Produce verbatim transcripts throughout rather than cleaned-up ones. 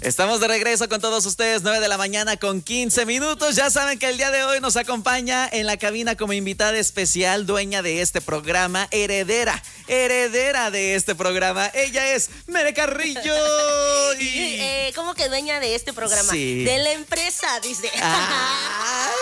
Estamos de regreso con todos ustedes, nueve de la mañana con quince minutos. Ya saben que el día de hoy nos acompaña en la cabina como invitada especial, dueña de este programa, heredera, heredera de este programa. Ella es Mere Carrillo. Y... eh, ¿Cómo que dueña de este programa? Sí. De la empresa, dice. Ah.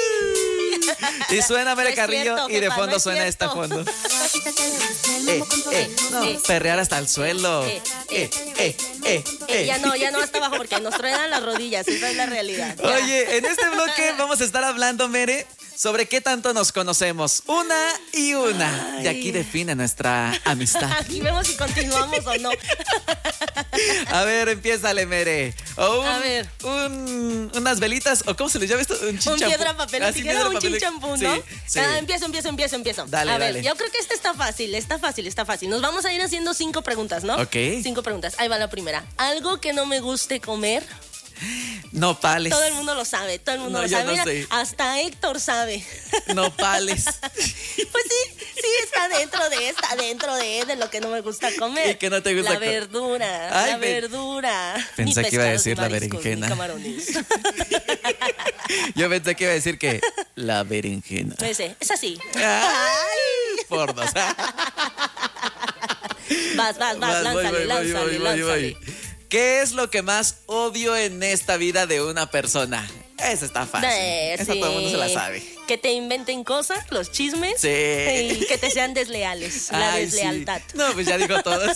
Y suena Mere No es Carrillo cierto, y de jefa, fondo no es suena cierto. esta fondo. Eh, eh, no, Eh. perrear hasta el suelo. Eh, Eh, eh, eh, Eh, eh. ya no, ya no hasta abajo porque nos truenan las rodillas. Esa es la realidad. Ya. Oye, en este bloque vamos a estar hablando, Mere, sobre qué tanto nos conocemos. Una y una. Ay. Y aquí define nuestra amistad. Aquí vemos si continuamos o no. A ver, empiézale, Mere. O un, A ver. un- unas velitas, o ¿cómo se les llama esto? Un Un chinchampú. piedra, papel, Ah, o sí, tijera, piedra, un papel. chinchampú, ¿no? Sí, sí. Ah, empiezo, empiezo, empiezo, empiezo. Dale, a ver, dale. yo creo que este está fácil, está fácil, está fácil. Nos vamos a ir haciendo cinco preguntas, ¿no? Ok. Cinco preguntas. Ahí va la primera. Algo que no me guste comer. Nopales. Todo el mundo lo sabe, todo el mundo No, lo yo sabe. no Mira, sé. hasta Héctor sabe. Nopales. Pues sí, sí está dentro de, está dentro de, de lo que no me gusta comer. ¿Y qué no te gusta La co- verdura, Ay, la pe- verdura. Pensé Ni que iba a pescados, decir ni la mariscos, berenjena. ni camarones. Yo pensé que iba a decir que la berenjena. Ese, es así. Ay, por dos. Vas, vas, vas, Vas, voy, lánzale, voy, voy, lánzale, voy, voy, lánzale. voy. ¿Qué es lo que más odio en esta vida de una persona? Esa está fácil. Eh, Esa sí. todo el mundo se la sabe. Que te inventen cosas, los chismes. Sí. Y que te sean desleales. La Ay, sí. deslealtad. No, pues ya dijo todos.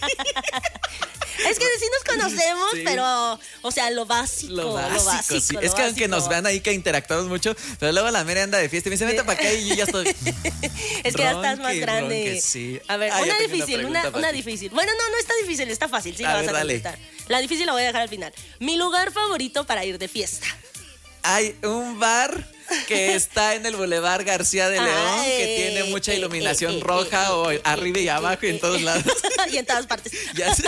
Es que sí nos conocemos, Sí. pero, o sea, lo básico. Lo básico, sí. lo Es que aunque básico. nos vean ahí que interactuamos mucho, pero luego la Mere anda de fiesta y me dice, vete para acá y yo ya estoy. Es que ya estás más Ronque, grande. ronque, sí. A ver, Ah, ya una tengo una difícil, pregunta una, para una ti. difícil. Bueno, no, no está difícil, está fácil, sí A la ver, vas a dale. contestar. La difícil la voy a dejar al final. Mi lugar favorito para ir de fiesta. Hay un bar que está en el Boulevard García de León, Ay, que tiene mucha eh, iluminación eh, eh, roja eh, o eh, arriba y eh, abajo y en eh, todos eh. lados. Y en todas partes. Ya sé.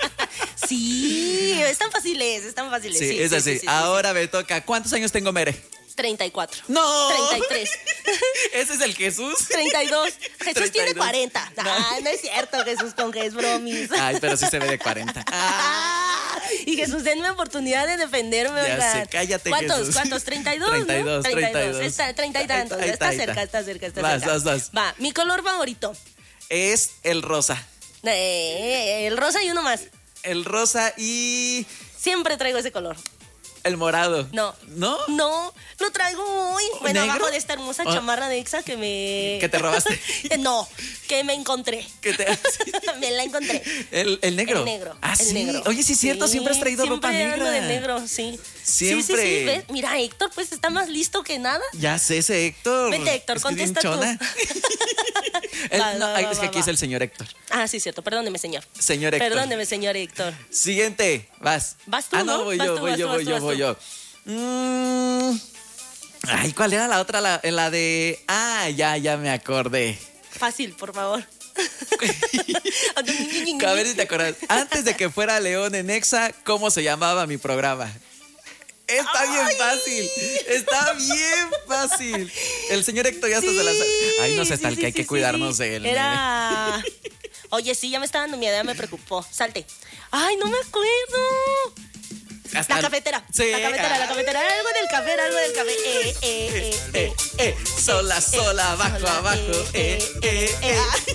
Sí, están fáciles, están fáciles. Sí, Sí, es sí, así. sí, sí, sí, Ahora me toca. ¿Cuántos años tengo, Mere? treinta y cuatro. ¡No! treinta y tres. ¿Ese es el Jesús? treinta y dos. Jesús treinta y tiene dos. cuarenta. No. Ah, no es cierto, Jesús, con que es bromis. Ay, pero sí se ve de cuarenta. Ah, y Jesús, denme oportunidad de defenderme, Ya oigan. sé, cállate, ¿Cuántos? Jesús. ¿Cuántos? ¿treinta y dos? treinta y dos, ¿no? treinta y dos. Está, treinta y tantos. Ahí está, Está, ahí está. cerca, está cerca, está Vas, cerca. vas, vas. Va, mi color favorito. Es el rosa. Eh, el rosa y uno más. El rosa y Siempre traigo ese color. el morado. No. ¿No? No, lo traigo hoy. Bueno, ¿Negro? abajo de esta hermosa Oh. chamarra de Exa que me... ¿Que te robaste? No, que me encontré. ¿Qué te Me la encontré. ¿El, el negro? El negro. Ah, el sí. negro. Oye, sí es cierto, siempre has traído siempre ropa negra. ando de negro, sí. Siempre. Sí, sí, sí. ¿Ves? Mira, Héctor, pues está más listo que nada. Ya sé, ese Héctor. Vete, Héctor, Es que es bien contesta tú. chona. El- Va, no, va, ay, va, es que va, aquí va. es el señor Héctor. Ah, sí, cierto. Perdóneme, señor. Señor Héctor. Perdóneme, señor Héctor. Siguiente, vas. Vas tú, Ah, no, ¿no? voy Vas yo, tú, voy vas yo, tú, voy vas yo, tú, voy yo. Mm. Ay, ¿cuál era la otra? La, la de... Ah, ya, ya me acordé. Fácil, por favor. A ver si te acuerdas. Antes de que fuera León en Exa, ¿cómo se llamaba mi programa? Está bien Ay. fácil. Está bien fácil. El señor Héctor ya hasta se la sabe. Ay, no sé, sí, tal sí, que hay sí, que sí, cuidarnos sí. de él. Era... Oye, sí, ya me está dando miedo, ya me preocupó. Salte. Ay, no me acuerdo. Hasta La el- cafetera. Sí. La cafetera, la cafetera. Algo del café, algo del café. Eh, eh, eh, Eh, eh. eh, sola, sola, abajo, Sola, abajo. Eh, eh, eh, eh.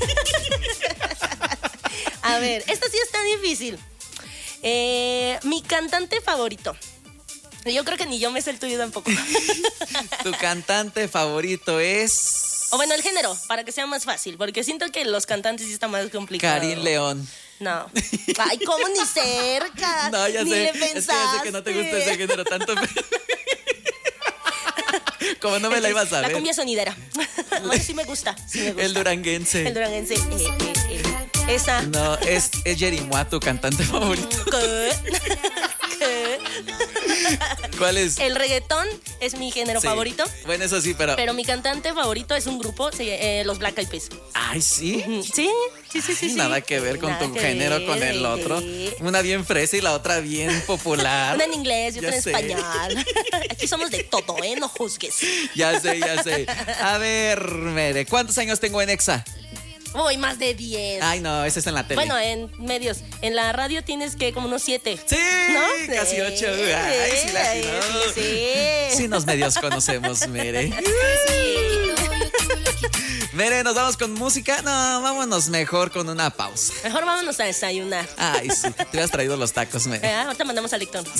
A ver, esta sí está difícil. Eh, mi cantante favorito. Yo creo que ni yo me sé el tuyo tampoco. Tu cantante favorito es... O bueno, el género, para que sea más fácil. Porque siento que los cantantes sí está más complicado. Karin León. No. Ay, ¿cómo ni cerca? No, ya ni sé. le Es que pensaste. ya sé que no te gusta ese género tanto. Como no me la ibas a La ver. cumbia sonidera. Ay, sí me gusta, sí me gusta. El duranguense. El duranguense. Eh, eh, eh. Esa. No, es, es Yerimua, tu cantante favorito. ¿Qué? ¿Qué? ¿Cuál es? El reggaetón es mi género Sí. favorito. Bueno, eso sí, pero... Pero mi cantante favorito es un grupo, se- eh, los Black Eyed Peas. Ay, ¿sí? Ujú. Sí, sí, sí, sí. sí. Nada que ver con Nada tu que género, ver, con el eh, otro. eh. Una bien fresa y la otra bien popular. Una en inglés y Ya otra en sé. español. Aquí somos de todo, ¿eh? No juzgues. Ya sé, ya sé. A ver, Mere, ¿cuántos años tengo en Exa? Uy, más de diez. Ay, no, ese está en la tele. Bueno, en medios. En la radio tienes que como unos siete. Sí, ¿no? casi Sí, ocho. Ay, sí, la sí, atinó. sí, sí. Sí, nos medios conocemos, Mere. Mere, ¿nos vamos con música? No, vámonos mejor con una pausa. Mejor vámonos a desayunar. Ay, sí, te hubieras traído los tacos, Mere. Eh, ahorita mandamos al lector.